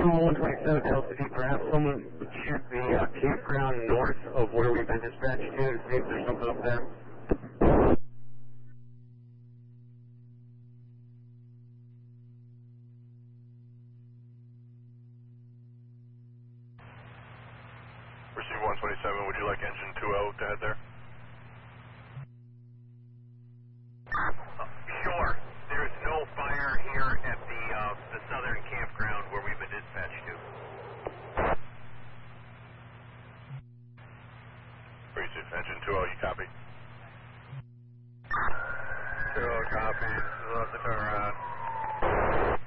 127 Delta D, perhaps someone shoot the campground north of where we've been dispatched to see if there's something up there. Receive 127, would you like engine 2-0 to head there? Sure. There's no fire here at the southern campground where we've been dispatched to. Receive engine 2-0, you copy? 2-0 copy, this is the turnaround.